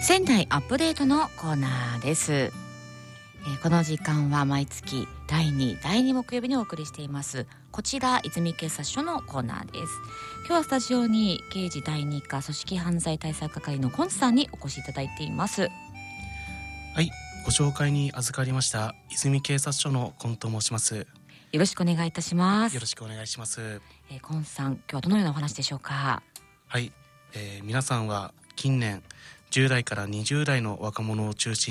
仙台アップデートのコーナーです。この時間は毎月第2木曜日にお送りしていますこちら泉警察署のコーナーです。今日はスタジオに刑事第2課組織犯罪対策係のコンさんにお越しいただいています。 はい、ご紹介に預かりました泉警察署のコンと申します。 よろしくお願いいたします。 よろしくお願いします。 コンさん、今日はどのようなお話でしょうか？ はい、皆さんは近年10代から20代の若者を中心